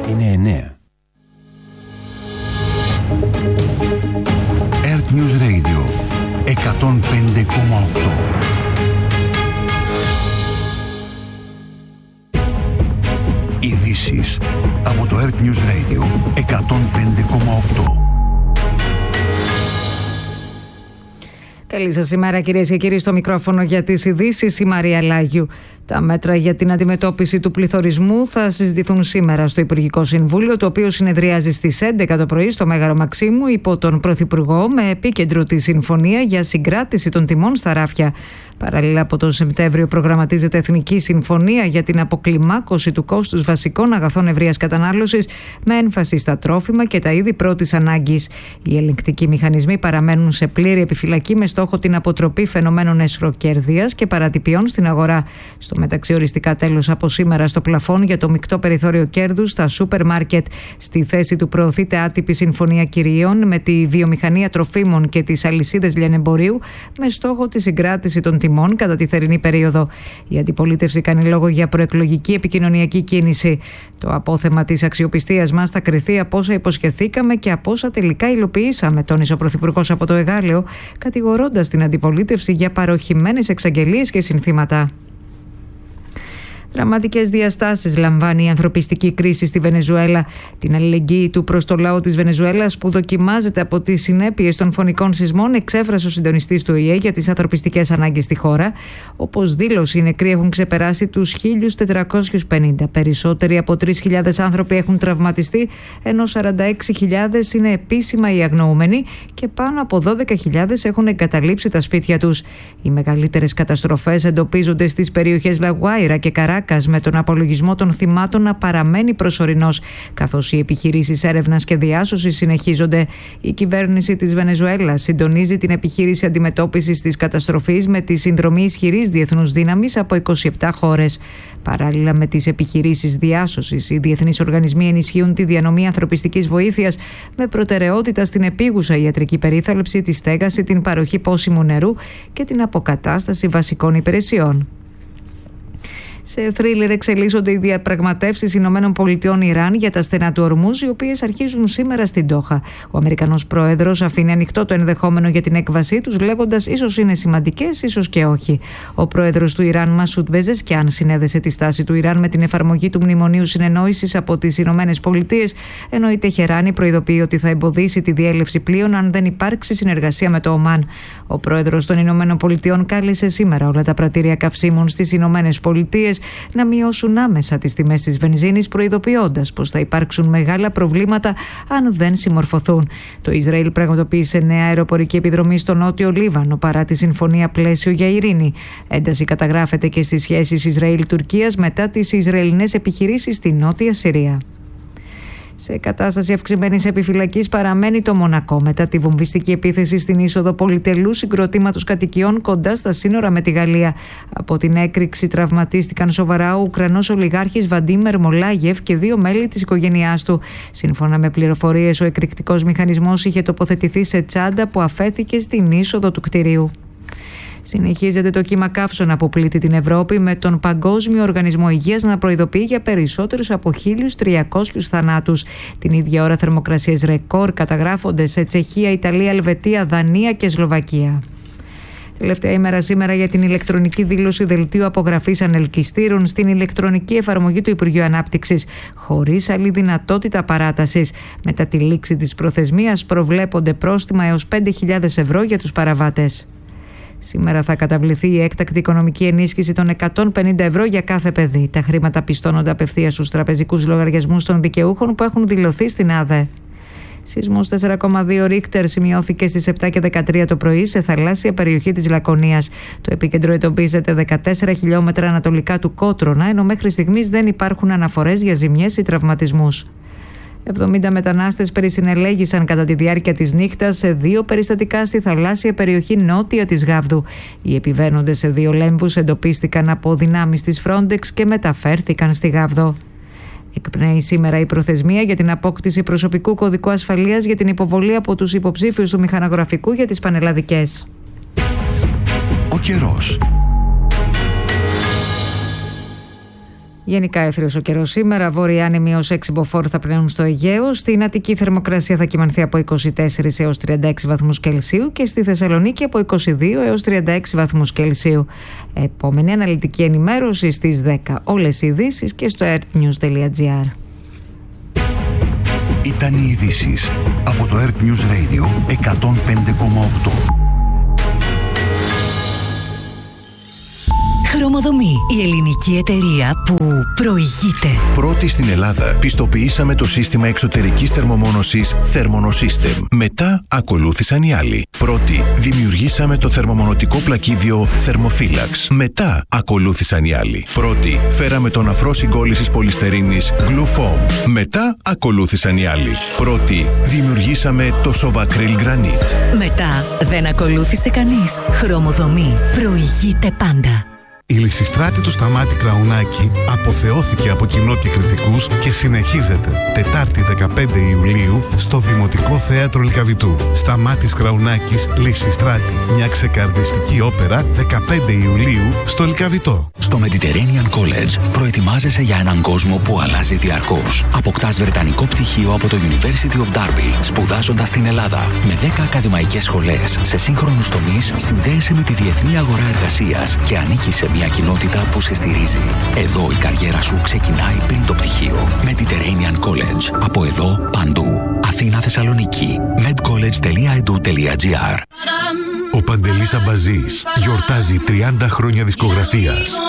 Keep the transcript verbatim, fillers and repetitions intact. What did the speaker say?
Είναι εννέα. Earth News Radio εκατόν πέντε κόμμα οκτώ. Ειδήσεις από το Earth News Radio εκατόν πέντε κόμμα οκτώ. Καλή σας ημέρα, κυρίες και κύριοι, στο μικρόφωνο για τις ειδήσεις η Μαρία Λάγιου. Τα μέτρα για την αντιμετώπιση του πληθωρισμού θα συζητηθούν σήμερα στο Υπουργικό Συμβούλιο, το οποίο συνεδριάζει στις έντεκα το πρωί στο Μέγαρο Μαξίμου υπό τον Πρωθυπουργό, με επίκεντρο τη συμφωνία για συγκράτηση των τιμών στα ράφια. Παράλληλα, από τον Σεπτέμβριο προγραμματίζεται Εθνική Συμφωνία για την αποκλιμάκωση του κόστους βασικών αγαθών ευρείας κατανάλωσης, με έμφαση στα τρόφιμα και τα είδη πρώτης ανάγκης. Οι ελεγκτικοί μηχανισμοί παραμένουν σε πλήρη επιφυλακή, με στόχο την αποτροπή φαινομένων εσχροκερδείας και παρατυπιών στην αγορά. Στο μεταξύ, οριστικά τέλος από σήμερα στο πλαφόν για το μεικτό περιθώριο κέρδους στα σούπερ μάρκετ. Στη θέση του προωθείται άτυπη συμφωνία κυρίων με τη βιομηχανία τροφίμων και τις αλυσίδες λιανεμπορίου, με στόχο τη συγκράτηση των τιμών κατά τη θερινή περίοδο. Η αντιπολίτευση κάνει λόγο για προεκλογική επικοινωνιακή κίνηση. Το απόθεμα της αξιοπιστίας μας θα κριθεί από όσα υποσχεθήκαμε και από όσα τελικά υλοποιήσαμε, τόνισε ο Πρωθυπουργός από το Εγάλεο, κατηγορώντας την αντιπολίτευση για παροχημένες εξαγγελίες και συνθήματα. Δραματικές διαστάσεις λαμβάνει η ανθρωπιστική κρίση στη Βενεζουέλα. Την αλληλεγγύη του προς το λαό της Βενεζουέλας, που δοκιμάζεται από τις συνέπειες των φωνικών σεισμών, εξέφρασε ο συντονιστής του Ο Η Ε για τις ανθρωπιστικές ανάγκες στη χώρα. Όπως δήλωσε, οι νεκροί έχουν ξεπεράσει τους χίλιους τετρακόσιους πενήντα. Περισσότεροι από τρεις χιλιάδες άνθρωποι έχουν τραυματιστεί, ενώ σαράντα έξι χιλιάδες είναι επίσημα οι αγνοούμενοι και πάνω από δώδεκα χιλιάδες έχουν εγκαταλείψει τα σπίτια τους. Οι μεγαλύτερες καταστροφές εντοπίζονται στις περιοχές Λαγουάιρα και Καρά, με τον απολογισμό των θυμάτων να παραμένει προσωρινός, καθώς οι επιχειρήσεις έρευνας και διάσωσης συνεχίζονται. Η κυβέρνηση της Βενεζουέλας συντονίζει την επιχείρηση αντιμετώπισης της καταστροφής με τη συνδρομή ισχυρής διεθνούς δύναμης από είκοσι επτά χώρες. Παράλληλα με τις επιχειρήσεις διάσωσης, οι διεθνείς οργανισμοί ενισχύουν τη διανομή ανθρωπιστικής βοήθειας, με προτεραιότητα στην επίγουσα ιατρική περίθαλψη, τη στέγαση, την παροχή πόσιμου νερού και την αποκατάσταση βασικών υπηρεσιών. Σε θρίλερ εξελίσσονται οι διαπραγματεύσεις Ηνωμένων Πολιτειών Ιράν για τα στενά του Ορμούζ, οι οποίες αρχίζουν σήμερα στην Ντόχα. Ο Αμερικανός πρόεδρος αφήνει ανοιχτό το ενδεχόμενο για την έκβασή τους, λέγοντας ίσως είναι σημαντικές, ίσως και όχι. Ο πρόεδρος του Ιράν, Μασούντ Πεζεσκιάν, συνέδεσε τη στάση του Ιράν με την εφαρμογή του Μνημονίου Συνεννόησης από τις Ηνωμένες Πολιτείες, ενώ η Τεχεράνη προειδοποιεί ότι θα εμποδίσει τη διέλευση πλοίων αν δεν υπάρξει συνεργασία με το Ομάν. Ο πρόεδρος των Ηνωμένων Πολιτειών κάλεσε σήμερα όλα τα πρατήρια καυσίμων στις Ηνωμένες Πολιτείες να μειώσουν άμεσα τις τιμές της βενζίνης, προειδοποιώντας πως θα υπάρξουν μεγάλα προβλήματα αν δεν συμμορφωθούν. Το Ισραήλ πραγματοποίησε νέα αεροπορική επιδρομή στο νότιο Λίβανο παρά τη συμφωνία πλαίσιο για ειρήνη. Ένταση καταγράφεται και στις σχέσεις Ισραήλ-Τουρκίας μετά τις Ισραηλινές επιχειρήσεις στη Νότια Συρία. Σε κατάσταση αυξημένης επιφυλακής παραμένει το Μονακό μετά τη βομβιστική επίθεση στην είσοδο πολυτελού συγκροτήματος κατοικιών κοντά στα σύνορα με τη Γαλλία. Από την έκρηξη τραυματίστηκαν σοβαρά ο Ουκρανός ολιγάρχης Βαντίμ Μολάγεφ και δύο μέλη της οικογένειάς του. Σύμφωνα με πληροφορίες, ο εκρηκτικός μηχανισμός είχε τοποθετηθεί σε τσάντα που αφέθηκε στην είσοδο του κτηρίου. Συνεχίζεται το κύμα καύσωνα που πλήττει την Ευρώπη, με τον Παγκόσμιο Οργανισμό Υγείας να προειδοποιεί για περισσότερους από χίλιους τριακόσιους θανάτους. Την ίδια ώρα θερμοκρασίες ρεκόρ καταγράφονται σε Τσεχία, Ιταλία, Ελβετία, Δανία και Σλοβακία. Τελευταία ημέρα σήμερα για την ηλεκτρονική δήλωση δελτίου απογραφής ανελκυστήρων στην ηλεκτρονική εφαρμογή του Υπουργείου Ανάπτυξης, χωρίς άλλη δυνατότητα παράτασης. Μετά τη λήξη της προθεσμίας προβλέπονται πρόστιμα έως πέντε χιλιάδες ευρώ για τους παραβάτες. Σήμερα θα καταβληθεί η έκτακτη οικονομική ενίσχυση των εκατόν πενήντα ευρώ για κάθε παιδί. Τα χρήματα πιστώνονται απευθείας στους τραπεζικούς λογαριασμούς των δικαιούχων που έχουν δηλωθεί στην ΑΔΕ. Σεισμός τέσσερα κόμμα δύο Ρίχτερ σημειώθηκε στις επτά και δεκατρία το πρωί σε θαλάσσια περιοχή της Λακωνίας. Το επίκεντρο εντοπίζεται δεκατέσσερα χιλιόμετρα ανατολικά του Κότρονα, ενώ μέχρι στιγμής δεν υπάρχουν αναφορές για ζημιές ή τραυματισμούς. εβδομήντα μετανάστες περισυνελέγησαν κατά τη διάρκεια της νύχτας σε δύο περιστατικά στη θαλάσσια περιοχή νότια της Γάβδου. Οι επιβαίνοντες σε δύο λέμβους εντοπίστηκαν από δυνάμεις της Frontex και μεταφέρθηκαν στη Γάβδο. Εκπνέει σήμερα η προθεσμία για την απόκτηση προσωπικού κωδικού ασφαλείας για την υποβολή από τους υποψήφιους του μηχανογραφικού για τις πανελλαδικές. Ο καιρός. Γενικά έθριος ο καιρός σήμερα. Βόρειοι άνεμοι έως έξι μποφόρ θα πνέουν στο Αιγαίο. Στην Αττική θερμοκρασία θα κυμανθεί από είκοσι τέσσερα έως τριάντα έξι βαθμούς Κελσίου και στη Θεσσαλονίκη από είκοσι δύο έως τριάντα έξι βαθμούς Κελσίου. Επόμενη αναλυτική ενημέρωση στις δέκα. Όλες οι ειδήσεις και στο earthnews τελεία gr. Ήταν οι ειδήσεις από το Earth News Radio εκατόν πέντε κόμμα οκτώ. Χρωμοδομή, η ελληνική εταιρεία που προηγείται. Πρώτη στην Ελλάδα πιστοποιήσαμε το σύστημα εξωτερικής θερμομόνωσης Thermonosystem. Μετά ακολούθησαν οι άλλοι. Πρώτη δημιουργήσαμε το θερμομονωτικό πλακίδιο Thermophilax. Μετά ακολούθησαν οι άλλοι. Πρώτη φέραμε τον αφρό συγκόλλησης πολυστερίνης Glufoam. Μετά ακολούθησαν οι άλλοι. Πρώτη δημιουργήσαμε το Sovacryl Granite. Μετά δεν ακολούθησε κανείς. Χρωμοδομή προηγείται πάντα. Η Λυσιστράτη του Σταμάτη Κραουνάκη αποθεώθηκε από κοινό και κριτικούς και συνεχίζεται Τετάρτη δεκαπέντε Ιουλίου στο Δημοτικό Θέατρο Λυκαβητού. Σταμάτης Κραουνάκης, Λυσιστράτη. Μια ξεκαρδιστική όπερα δεκαπέντε Ιουλίου στο Λυκαβητό. Στο Mediterranean College προετοιμάζεσαι για έναν κόσμο που αλλάζει διαρκώς. Αποκτάς βρετανικό πτυχίο από το University of Derby, σπουδάζοντας στην Ελλάδα. Με δέκα ακαδημαϊκές σχολές σε σύγχρονους τομείς, συνδέεσαι με τη διεθνή αγορά εργασίας και ανήκεις σε μια κοινότητα που σε στηρίζει. Εδώ η καριέρα σου ξεκινάει πριν το πτυχίο. Mediterranean College. Από εδώ, παντού. Αθήνα, Θεσσαλονίκη. medcollege τελεία e d u τελεία g r. Ο Παντελής Αμπαζής γιορτάζει τριάντα χρόνια δισκογραφίας.